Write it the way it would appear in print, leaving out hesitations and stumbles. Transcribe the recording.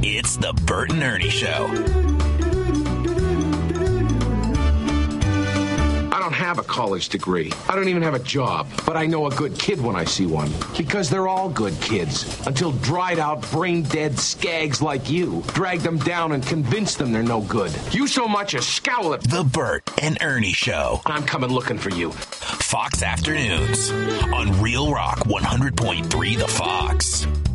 It's the Bert and Ernie Show. I don't have a college degree. I don't even have a job. But I know a good kid when I see one. Because they're all good kids. Until dried out, brain-dead skags like you drag them down and convince them they're no good. You so much as scowl at The Bert and Ernie Show. I'm coming looking for you. Fox Afternoons on Real Rock 100.3 The Fox.